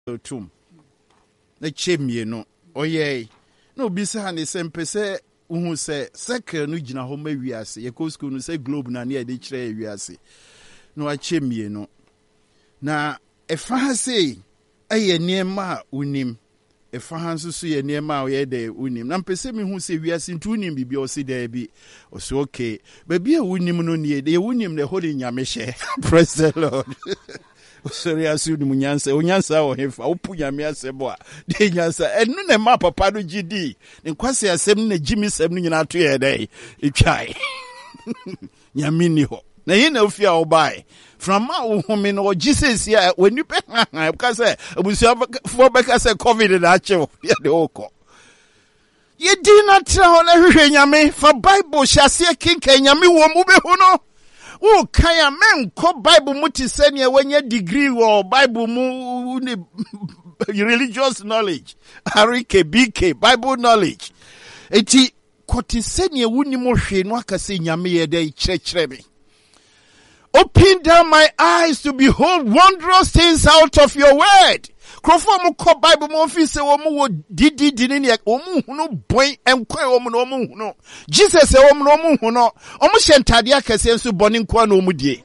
tum na chemie no oyey no bisa ne sempese uhu se second no gina ho ma wiase ye ko school no se globe na ne de kire wiase no achemie no na efa ha sei eye niema unim efa ha nso so ye niema ye de unim na mpese mi hu se wiase ntu unim bibi o se da bi o so okay baby unim no ne de unim ne holi nyame hye praise the Lord. Sorry, asu ni munyansa onyansa wo hefa opu nyame asebo a de nyansa enu ne ma papa no gidi nkwase asem na jimi sem no nyina to ye dai etwai nyame ni ho na ye na ofia obai from ma wo home no Jesus ya wani pe ka say abusia fo be ka say covid na achew ye de okọ ye di na tra ho na hwehwe nyame fa bible hyase kinka nyame wo mu be hu no. O kaya men ko Bible muti senya wenye degree or Bible mu religious knowledge. Arike BK Bible knowledge. Eti koti senya wuni mo hwe no akase nyame ye dey kyerɛkyerɛ me. Open down my eyes to behold wondrous things out of your word. Krofo mo ko Bible mo fi se wo mo wo didi ni o mu hunu boy enkwa wo mo no mo hunu Jesus wo mo no mo hunu o mo hyentade akase nso boni nkwa na o mu die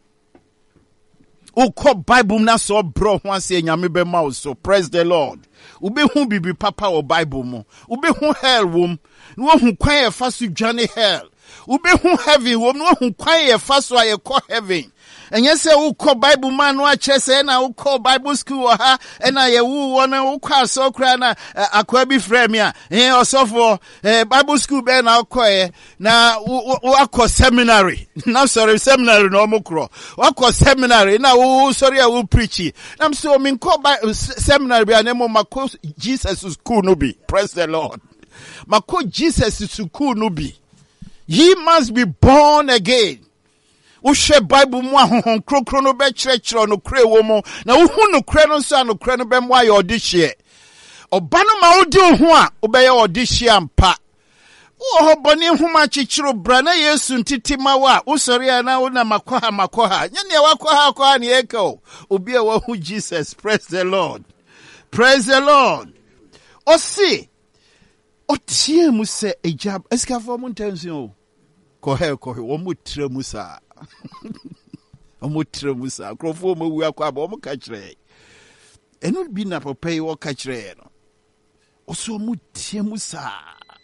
o ko Bible na so bro ho ase nyame be ma so praise the Lord ube hu bibi papa o Bible mo ube hu hell wom no hu kwan e fa so dwane hell ube hu heaven wom no hu kwan e fa so ayekọ heaven. And yes, who call Bible man watches and I will call Bible school ha and I woo one who call so crana aquabi fremia and so for Bible school ben I'll call now what seminary. Now sorry, seminary no more what seminary now sorry I will preach it. I'm so mean call by seminary be a name of my course Jesus is cool no be. Praise the Lord. My coach Jesus is cool no be. Ye must be born again. Ushe Bible mu ahon krokro no be kyerɛkyerɛ no kre wo mo na wo hu no kre no so no kre no be mo aye odihye oba no ma odi ho a obeye odihye ampa wo ho boni huma kyikyiro bra na Yesu ntiti mawa usori na wo na makoha nya ne wakoha ne eka obi a wo hu Jesus. Praise the Lord, praise the Lord. Osi otie mu se ejab eskafo mu ntension kohe wo mu tre mu sa omotre musa krofo mo wu akwa ba mo ka kire enu bi na papa yi wo ka kire no oso mo tie musa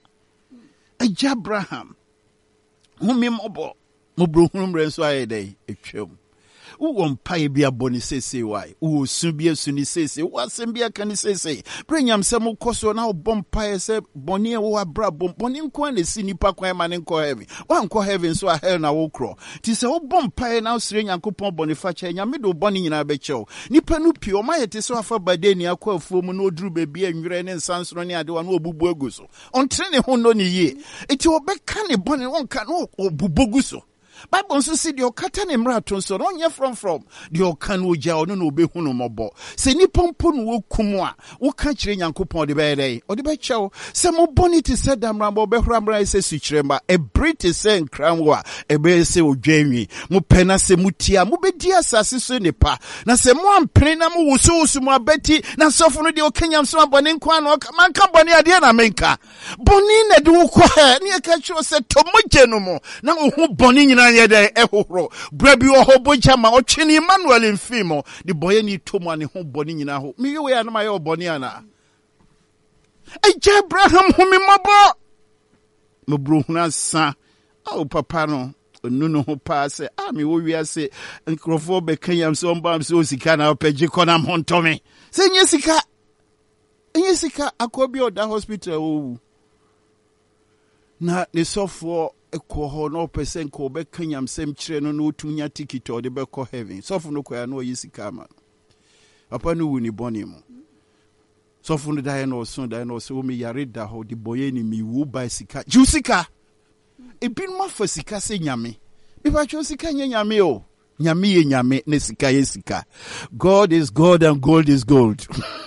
Abraham humi mobo mo bro hunumre nso ayedai etwam wo mpae bia boni sese wai wo su bia su ni sese wo asem bia kan sese prenyam se mo koso na wo mpae se boni e wo abra boni nko na si nipa kwan ma ne nko heaven wa nko heaven so a hell na wo kro ti se wo mpae na sire nyankopon boni fa che nyame do boni nyina be chew nipa no pio ma yete so afa badeni akwa afuo mu na oduru bebi anwure ne nsansoro ne ade wa na obubu aguso ontre ne ho no ne ye eti obeka ne boni wonka no obubu so Bible nso si de okata ne mrato nso no nye from de okan oja ono no obehunu mobo se ni pompo no wokum a wo ka kire nyankopon de be dey o de be chew se mo bonity se damra bo be hramra se sukremba e brite se nkranwo a e be se odwanwi mo pena se mutia mo be di asase so ne pa na se mo ampene na mo wusu mo abeti na sofo no de okanyam so abone nkwa na man ka bone ade na menka boni na de wo kɔ he ne ka kire se to mogye no mo na wo hu boni nyina yede ehoro brabi oho boja ma otwini Emmanuel mfimo di boye ni tomu ane ho boni nyina ho mi we ana ma ye oboni ana Abraham humi mabo no bro huna sa o papa no nunu ho pa se mi wo wiase nkrofo be kanyam so mbam so sika na opagye kona montomi se nye sika akobi oda hospital o na ne sofo ekoho no percent ko be kanyam sem kire no no tunya ticket o de be ko heaven sofo no koya no yisika ma papa no wuni boni mo sofo no dai no so o mi yare da ho de boye ni mi wu ba sika jusika ebin ma fa sika se nyame bi ba cho sika nyame o nyame ye nyame ne sika ye sika. God is God and gold is gold.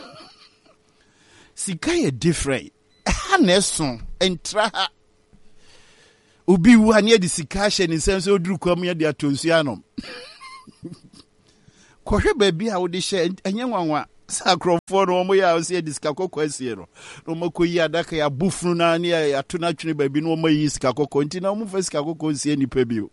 Sika ye different ha neso entra Ubi wane di sikashe ni senso oduru kwam ya di atonsu anom. Kohwe baabi a wo de hye enye nwanwa Sacrofo no mo ya ose diska kokko asie no makoyi adaka ya bufunu na ne ya to na twene baabi no mayi sika kokko nti na mo fa sika kokko asie nipa bio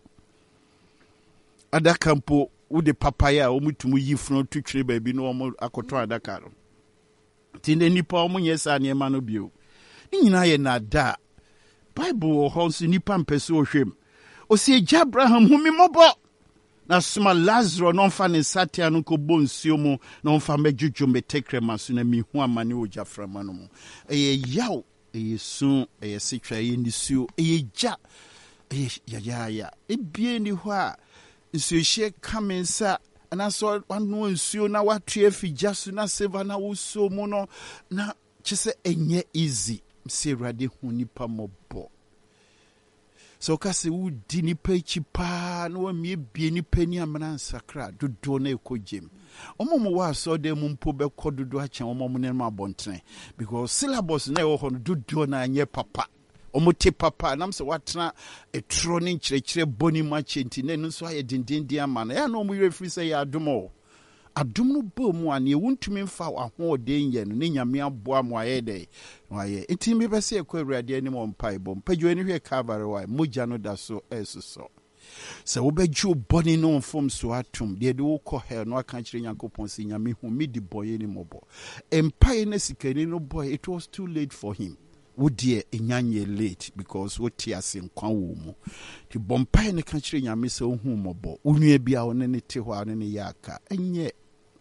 adaka mpo wo de papaya o mutumu yi funu to twene baabi no mo akoto adaka no ti ne nipa o mo nyesa ne ma no bio ni nyina ye na da Bible wo ho so nipa mpese o hwem o se Abraham humi mobo na suma Lazarus no fa ne satia no ko bonsuo mu no fa mejuju metekre maso na mihu amane o jaframa no mu yaw sun sitwa nisuo ja ya ebie ni ho a nsuhye kamensa na so wano nsuo na watu afigya so na seva na wuso mu no na kyese enye easy mserade hu nipa mobo so kasi wo di nipa echi pa na wa mie bie nipa ni amana nsakra dodo na ekojem omomo wa so de mu mpo be kododo achen omomo ne ma abonten because syllabus na wo ho dodo na anye papa omote papa nam se watena etro ne nkyerɛkyerɛ boni ma chenti na no so aye dindindi amana ya no mo refri se ya adomo adom no bo mu ane wuntumi mfa ahoɔden yɛ no ne nyame aboa mo ayɛ dɛ wayɛ enti me bɛsɛ ekɔ awurade ani mo mpa ibom padwo ani hwɛ Calvary wa mogya no da so ɛsoso sɛ wobɛgye bɔne no mfom so atom deɛ de wokɔ hell no aka kyerɛ Nyankopɔn sɛ nyame hu me di bɔye ni mɔbɔ empae na sikani no boy it was too late for him wodie enyanye late because wote ase nkwa wo mu ti bompae ne ka kyerɛ nyame sɛ ohu mɔbɔ onua bia wo ne te hɔ ne yaka enye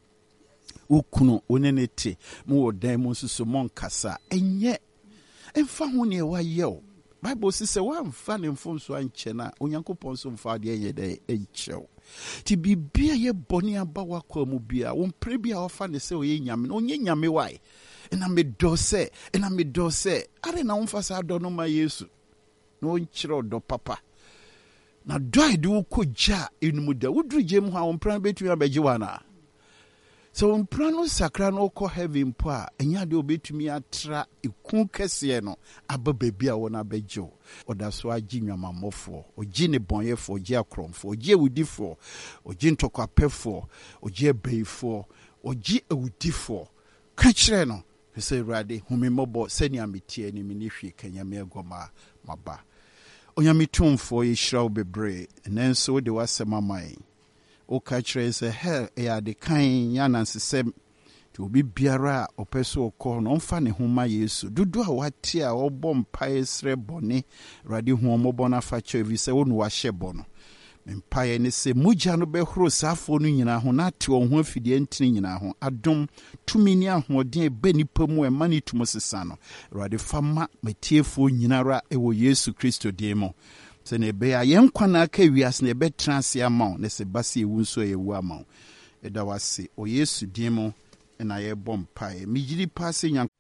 ukunu onene te mu odan mu susu monkasa enye emfa ho ne wayɛ Bible says wa mfa ne mfom so ankyɛ na Onyankopɔn so mfa de yɛ dɛ enkyɛw ti bibia ye bɔne aba wakɔ mu bia wo mpre bia ɔfa ne sɛ oyɛ nyame onye nyame wai ena me dɔ sɛ are na womfa sa dɔ no ma Yesu na onkyerɛ dɔ papa na dɔ ide wo kɔgya enum da woduru gye mu ha wo mpra betumi abɛgye wana so mpra no sakra no kɔ heaven po a enya de obetumi atra eku kɛse no aba baabi a wona abɛgye oda so agye nwamamɔfo ogye ne bɔnyɛfo ogye akromfo ogye awudifo ogye ntɔkwapɛfo ogye abeifo ogye awudifo ka kyerɛ no sɛ Awurade humi mɔbɔ sɛnea metie ni me hwe kanyame agoma maba onyame tumfo yɛhyira wo bebree nanso de wasɛm amai o ka kyerɛ sɛ hell ya de kan yanansesɛm ti obi biara a ɔpɛ so ɔkɔ no ɔmfa ne ho ma Yesu dodo a wate a ɔbɔ mpae srɛ bɔne Awurade hu ɔmɔbɔ no afa kyɛ vi sɛ wo no wahyɛ bɔ no mpae ne sɛ mogya no bɛhoro saafo no nyinaa ho na ate wɔn ho afidie ntene nyinaa ho adom tumi ne ahoɔden ɛbɛ nipa mu ɛma ne tum sesa no Awurade fa ma matiefoɔ nyinara ɛwɔ Yesu Kristo din mu sɛ ne ɛbɛyɛ a yɛn nkwa na aka wiase na ɛbɛtena ase ama wo na sɛ ba sɛ ɛwu nso ɛwu ama wo ɛda wase o Yesu din mu na yɛbɔ mpae megyiri pa sɛ nyank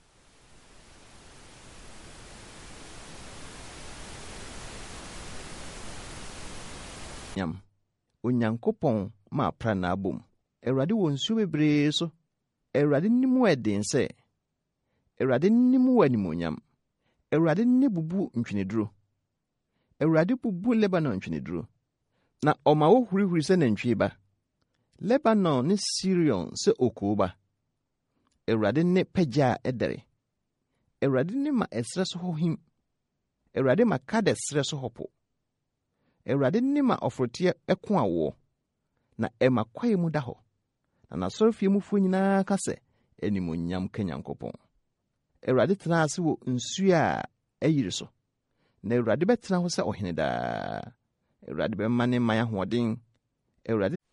nyam Onyankopɔn ma pra na abom Awurade wɔ nsuo bebree so Awurade nim wɔ den sɛ Awurade nim wɔ animonyam Awurade ne bubu ntweneduro Awurade bubu Lebanon ntweneduro na ɔma wo hurihuri sɛ nantwie ba Lebanon ne Sirion sɛ okoo ba Awurade ne pagya ɛdere Awurade ne ma ɛsrɛ so hɔ him Awurade ma Kades srɛ so hɔ po Awurade ne ma ɔforoteɛ ɛko awoɔ na ɛma kwae mu da hɔ na n'asɔrefie mufuo nyinaa ka sɛ animonyam ka Nyankopɔn Awurade tena ase wɔ nsuo a ɛyiri so na Awurade bɛtena hɔ sɛ ɔhene daa Awurade bɛma ne man ahoɔden Awurade